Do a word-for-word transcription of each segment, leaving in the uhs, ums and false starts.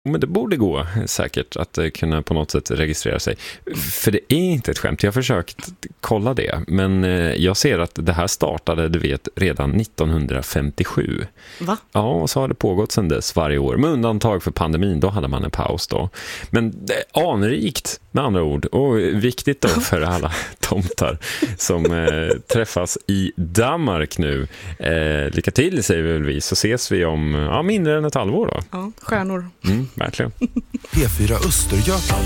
Men det borde gå säkert att kunna på något sätt registrera sig. För det är inte ett skämt. Jag har försökt kolla det. Men jag ser att det här startade, du vet, redan nittonhundrafemtiosju. Va? Ja, och så har det pågått sedan dess varje år. Med undantag för pandemin, då hade man en paus då. Men det är anrikt med andra ord. Och viktigt då för alla tomtar som eh, träffas i Danmark nu. Eh, lycka till, säger vi väl vi. Så ses vi om ja, mindre än ett halvår då. Ja, stjärnor. Mm, verkligen. P fyra Östergötland.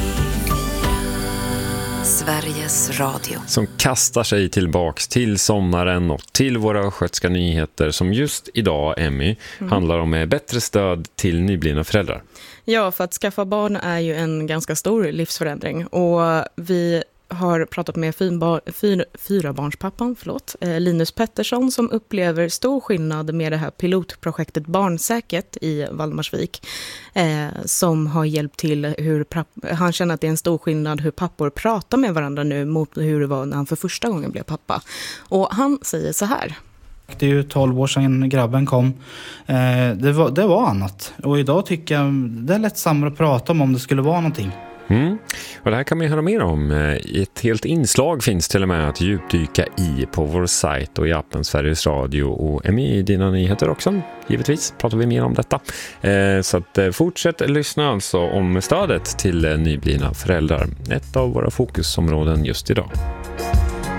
Sveriges Radio. Som kastar sig tillbaks till sommaren och till våra skötska nyheter som just idag, Emmy, mm. handlar om bättre stöd till nyblivna föräldrar. Ja, för att skaffa barn är ju en ganska stor livsförändring och vi har pratat med fyra, fyra, fyra barnspappan, förlåt, eh, Linus Pettersson som upplever stor skillnad med det här pilotprojektet Barnsäkert i Valdemarsvik eh, som har hjälpt till hur papp- han känner att det är en stor skillnad hur pappor pratar med varandra nu mot hur det var när han för första gången blev pappa. Och han säger så här. Det är ju tolv år sedan grabben kom. Eh, det, var, det var annat. Och idag tycker jag det är lättsammare att prata om om det skulle vara någonting. Mm. Och det här kan man höra mer om. Ett helt inslag finns till och med att djupdyka i på vår sajt och i appen Sveriges Radio. Och Emmy, i dina nyheter också, givetvis, pratar vi mer om detta. Eh, så att eh, fortsätt lyssna alltså om stödet till eh, nyblivna föräldrar. Ett av våra fokusområden just idag.